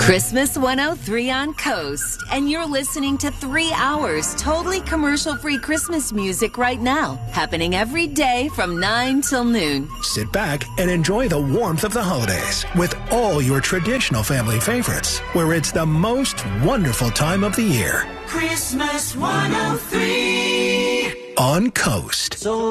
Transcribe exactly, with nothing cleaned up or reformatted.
Christmas one oh three on Coast, and you're listening to three hours totally commercial-free Christmas music right now, happening every day from nine till noon. Sit back and enjoy the warmth of the holidays with all your traditional family favorites, where it's the most wonderful time of the year. Christmas one oh three On Coast. So